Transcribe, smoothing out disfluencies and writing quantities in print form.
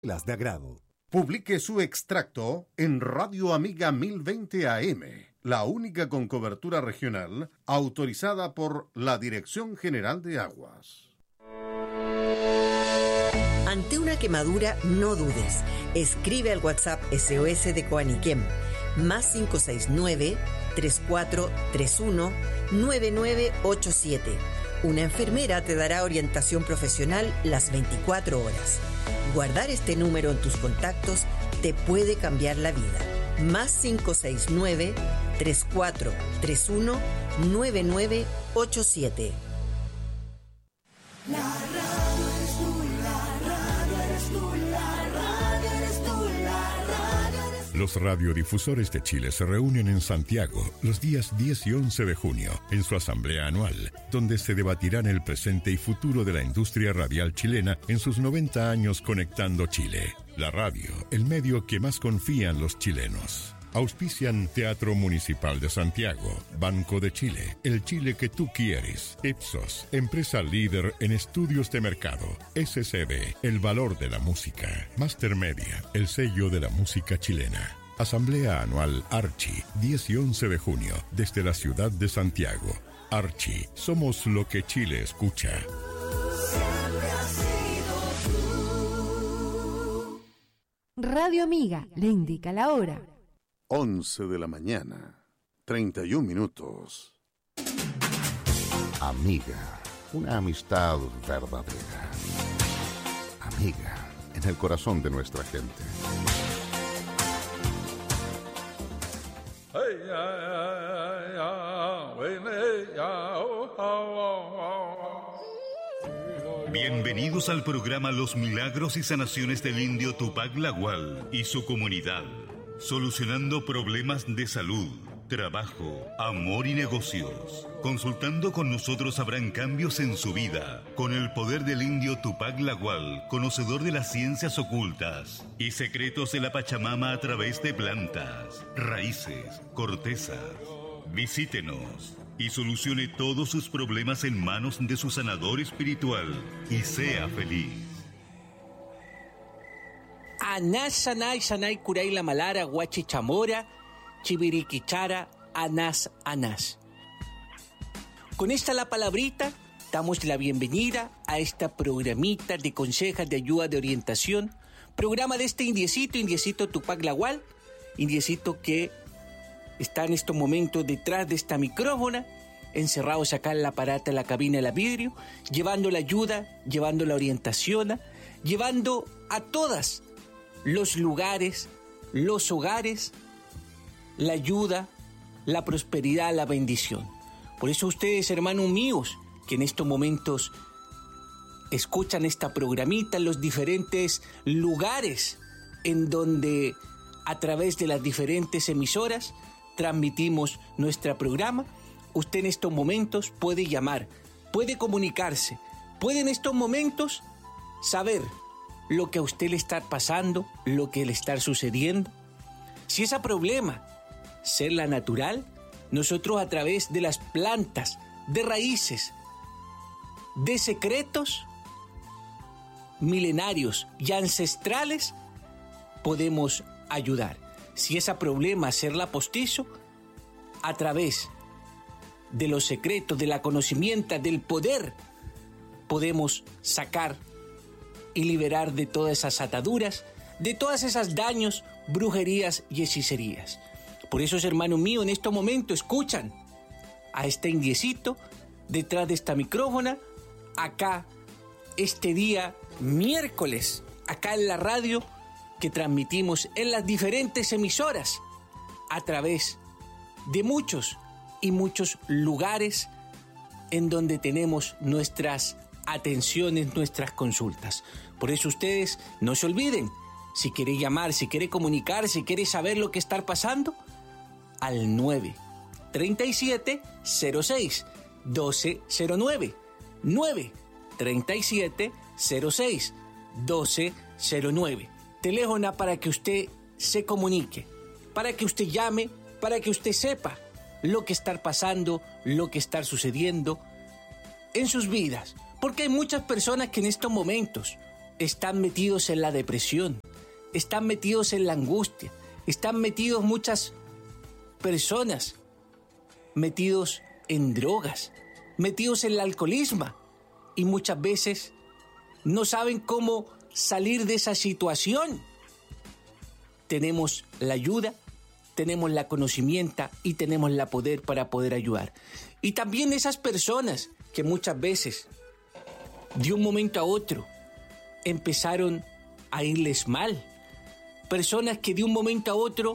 las de agrado. Publique su extracto en Radio Amiga 1020 AM, la única con cobertura regional autorizada por la Dirección General de Aguas. Ante una quemadura, no dudes. Escribe al WhatsApp SOS de Coaniquem, más 569-3431-9987. Una enfermera te dará orientación profesional las 24 horas. Guardar este número en tus contactos te puede cambiar la vida. Más 569-3431-9987. La radio eres tú, la radio eres tú, la radio eres tú, la radio eres tú. Los radiodifusores de Chile se reúnen en Santiago los días 10 y 11 de junio en su asamblea anual, donde se debatirán el presente y futuro de la industria radial chilena en sus 90 años conectando Chile. La radio, el medio que más confían los chilenos. Auspician Teatro Municipal de Santiago, Banco de Chile, el Chile que tú quieres, Ipsos, empresa líder en estudios de mercado, SCB, el valor de la música, Master Media, el sello de la música chilena. Asamblea Anual Archi, 10 y 11 de junio, desde la ciudad de Santiago. Archi, somos lo que Chile escucha. Siempre has sido tú. Radio Amiga le indica la hora. 11 de la mañana, 31 minutos. Amiga, una amistad verdadera. Amiga, en el corazón de nuestra gente. Bienvenidos al programa Los Milagros y Sanaciones del Indio Tupac Lagual y su comunidad. Solucionando problemas de salud, trabajo, amor y negocios. Consultando con nosotros habrán cambios en su vida. Con el poder del indio Tupac Lagual, conocedor de las ciencias ocultas y secretos de la Pachamama a través de plantas, raíces, cortezas. Visítenos y solucione todos sus problemas en manos de su sanador espiritual y sea feliz. Anás sanay sanay kuray la malara guachi chamora chibiriquichara anás anás. Con esta la palabrita damos la bienvenida a esta programita de consejas de ayuda de orientación, programa de este indiecito Tupac Lagual, indiecito que está en estos momentos detrás de esta micrófona, encerrados acá en la aparato, en la cabina de la vidrio, llevando la ayuda, llevando la orientación, llevando a todas los lugares, los hogares, la ayuda, la prosperidad, la bendición. Por eso ustedes, hermanos míos, que en estos momentos escuchan esta programita en los diferentes lugares en donde a través de las diferentes emisoras transmitimos nuestro programa, usted en estos momentos puede llamar, puede comunicarse, puede en estos momentos saber lo que a usted le está pasando, lo que le está sucediendo. Si ese problema ser la natural, nosotros a través de las plantas, de raíces, de secretos milenarios y ancestrales, podemos ayudar. Si ese problema ser la postizo, a través de los secretos, de la conocimiento, del poder, podemos sacar y liberar de todas esas ataduras, de todas esas daños, brujerías y hechicerías. Por eso, hermanos míos, en este momento escuchan a este indiecito detrás de esta micrófona, acá, este día miércoles, acá en la radio que transmitimos en las diferentes emisoras a través de muchos y muchos lugares en donde tenemos nuestras atenciones, nuestras consultas. Por eso ustedes no se olviden, si quiere llamar, si quiere comunicar, si quiere saber lo que está pasando, al 937-06-1209, 937-06-1209. Teléfono para que usted se comunique, para que usted llame, para que usted sepa lo que está pasando, lo que está sucediendo en sus vidas. Porque hay muchas personas que en estos momentos están metidos en la depresión, están metidos en la angustia, están metidos muchas personas, metidos en drogas, metidos en el alcoholismo y muchas veces no saben cómo salir de esa situación. Tenemos la ayuda, tenemos la conocimiento y tenemos la poder para poder ayudar. Y también esas personas que muchas veces, de un momento a otro, empezaron a irles mal. Personas que de un momento a otro